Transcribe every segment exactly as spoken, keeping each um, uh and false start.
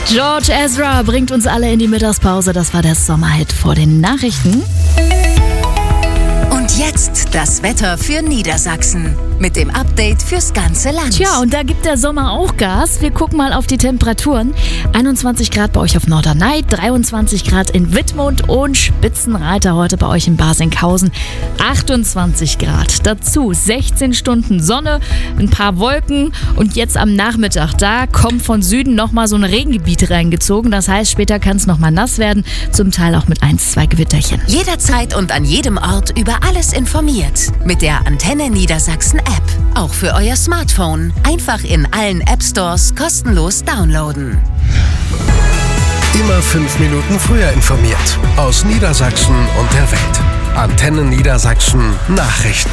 George Ezra bringt uns alle in die Mittagspause. Das war der Sommerhit vor den Nachrichten. Und jetzt das Wetter für Niedersachsen mit dem Update fürs ganze Land. Tja, und da gibt der Sommer auch Gas. Wir gucken mal auf die Temperaturen. einundzwanzig Grad bei euch auf Norderney, dreiundzwanzig Grad in Wittmund und Spitzenreiter heute bei euch in Barsinghausen. achtundzwanzig Grad. Dazu sechzehn Stunden Sonne, ein paar Wolken und jetzt am Nachmittag, da kommt von Süden nochmal so ein Regengebiet reingezogen. Das heißt, später kann es nochmal nass werden, zum Teil auch mit ein, zwei Gewitterchen. Jederzeit und an jedem Ort über alles informiert. Mit der Antenne Niedersachsen App. Auch für euer Smartphone. Einfach in allen App Stores kostenlos downloaden. Immer fünf Minuten früher informiert. Aus Niedersachsen und der Welt. Antenne Niedersachsen Nachrichten.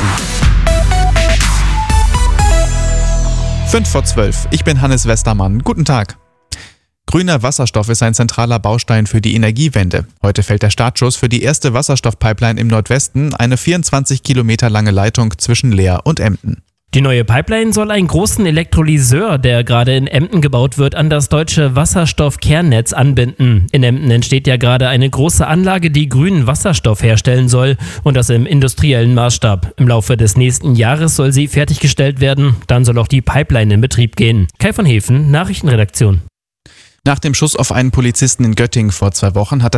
fünf vor zwölf. Ich bin Hannes Westermann. Guten Tag. Grüner Wasserstoff ist ein zentraler Baustein für die Energiewende. Heute fällt der Startschuss für die erste Wasserstoffpipeline im Nordwesten, eine vierundzwanzig Kilometer lange Leitung zwischen Leer und Emden. Die neue Pipeline soll einen großen Elektrolyseur, der gerade in Emden gebaut wird, an das deutsche Wasserstoffkernnetz anbinden. In Emden entsteht ja gerade eine große Anlage, die grünen Wasserstoff herstellen soll, und das im industriellen Maßstab. Im Laufe des nächsten Jahres soll sie fertiggestellt werden, dann soll auch die Pipeline in Betrieb gehen. Kai von Hefen, Nachrichtenredaktion. Nach dem Schuss auf einen Polizisten in Göttingen vor zwei Wochen hat